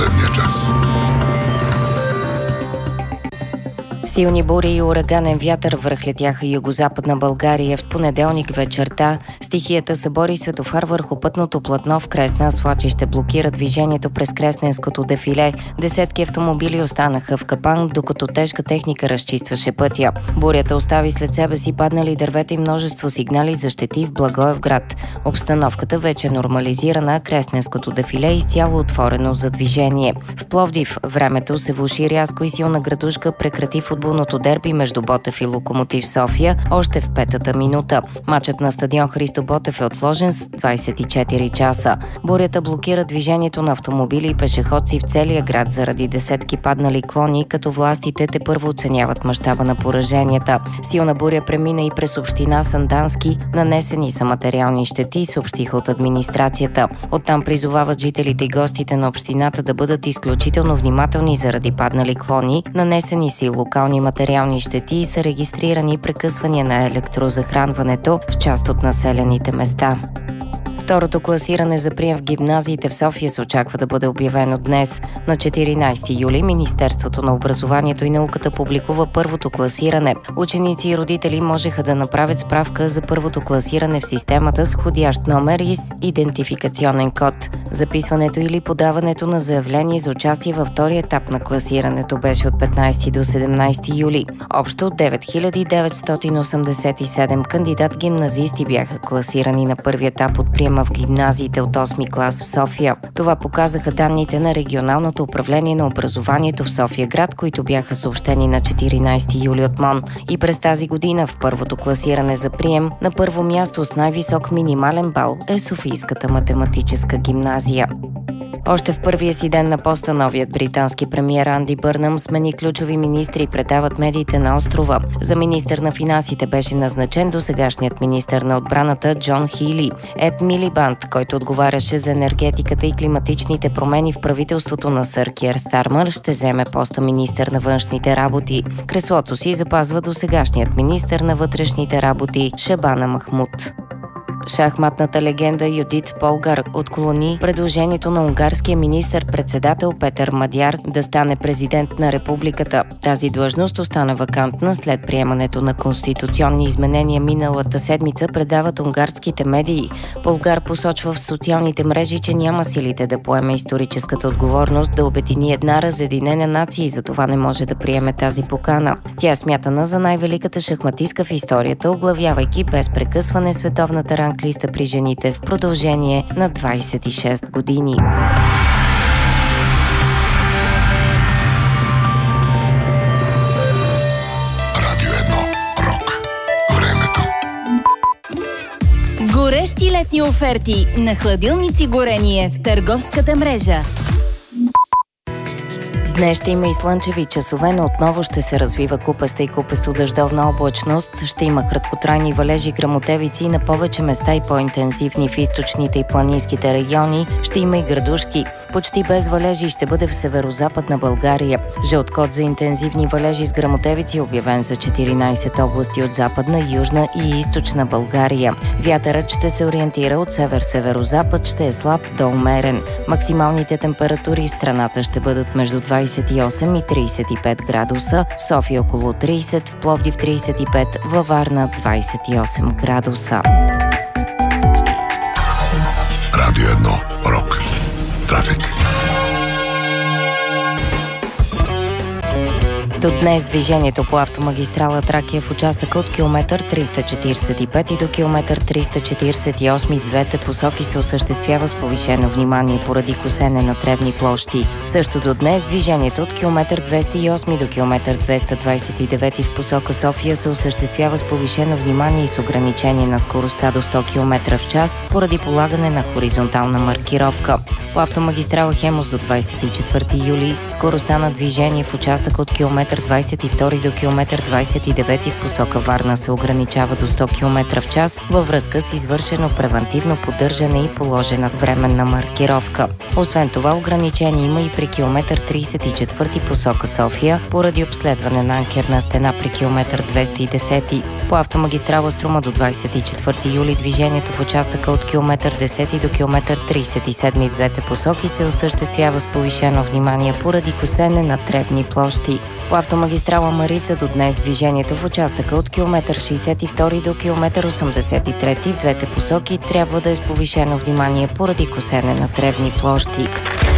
последния час. Силни бури и ураганен вятър връхлетяха югозападна България в понеделник вечерта. Стихията събори светофар върху пътното платно в Кресна. Свлачище блокира движението през Кресненското дефиле. Десетки автомобили останаха в капан, докато тежка техника разчистваше пътя. Бурята остави след себе си паднали дървета и множество сигнали за щети в Благоевград. Обстановката вече е нормализирана, Кресненското дефиле е изцяло отворено за движение. В Пловдив времето се влоши рязко и силна градушка прекрати футболното дерби между Ботев и Локомотив София още в петата минута. Мачът на стадион Христо Ботев е отложен с 24 часа. Бурята блокира движението на автомобили и пешеходци в целия град заради десетки паднали клони, като властите тепърво оценяват мащаба на пораженията. Силна буря премина и през община Сандански. Нанесени са материални щети, съобщиха от администрацията. Оттам призовават жителите и гостите на общината да бъдат изключително внимателни заради паднали клони. Нанесени са и локални материални щети и са регистрирани прекъсвания на електрозахранването в част от населените места. Второто класиране за прием в гимназиите в София се очаква да бъде обявено днес. На 14 юли Министерството на образованието и науката публикува първото класиране. Ученици и родители можеха да направят справка за първото класиране в системата с входящ номер и с идентификационен код. Записването или подаването на заявление за участие във втория етап на класирането беше от 15 до 17 юли. Общо 9987 кандидат-гимназисти бяха класирани на първи етап от приема в гимназиите от 8 клас в София. Това показаха данните на Регионалното управление на образованието в София град, които бяха съобщени на 14 юли от МОН. И през тази година в първото класиране за прием на първо място с най-висок минимален бал е Софийската математическа гимназия. Още в първия си ден на поста новият британски премиер Анди Бърнъм смени ключови министри, предават медиите на острова. За министър на финансите беше назначен досегашният министър на отбраната Джон Хили. Ед Милибанд, който отговаряше за енергетиката и климатичните промени в правителството на сър Киер Стармър, ще вземе поста министър на външните работи. Креслото си запазва досегашният министър на вътрешните работи Шабана Махмуд. Шахматната легенда Юдит Полгар отклони предложението на унгарския министър-председател Петър Мадяр да стане президент на републиката. Тази длъжност остана вакантна след приемането на конституционни изменения миналата седмица, предават унгарските медии. Полгар посочва в социалните мрежи, че няма силите да поеме историческата отговорност да обедини една разединена нация и затова не може да приеме тази покана. Тя е смятана за най-великата шахматистка в историята, оглавявайки без прекъсване световната ранглиста при жените в продължение на 26 години. Радио 1. Рок. Времето. Горещи летни оферти на хладилници горение в търговската мрежа. Днес ще има и слънчеви часове, но отново ще се развива купеста и купесто-дъждовна облачност. Ще има краткотрайни валежи и гръмотевици на повече места и по-интензивни в източните и планинските региони. Ще има и градушки. Почти без валежи ще бъде в северо-западна България. Жълт код за интензивни валежи с гръмотевици е обявен за 14 области от западна, южна и източна България. Вятърът ще се ориентира от север-северозапад, ще е слаб до умерен. Максималните температури в страната ще бъдат между 28 и 35 градуса, в София около 30, в Пловдив 35, във Варна 28 градуса. Радио 1. Рок. Трафик. До днес движението по автомагистрала Тракия в участъка от километър 345 и до километър 348 в двете посоки се осъществява с повишено внимание поради косене на тревни площи. Също до днес движението от километър 208 до километър 229 в посока София се осъществява с повишено внимание и с ограничение на скоростта до 100 км в час поради полагане на хоризонтална маркировка. По автомагистрала Хемус до 24 юли скоростта на движение в участъка от километър 22 до километър 29 в посока Варна се ограничава до 100 км в час във връзка с извършено превантивно поддържане и положена временна маркировка. Освен това, ограничение има и при километър 34 посока София поради обследване на анкерна стена при километър 210. По автомагистрала Струма до 24 юли движението в участъка от километър 10 до километър 37 в двете посоки се осъществява с повишено внимание поради косене на тревни площи. По автомагистрала Марица до днес движението в участъка от километър 62 до километър 83 в двете посоки трябва да е с повишено внимание поради косене на тревни площи.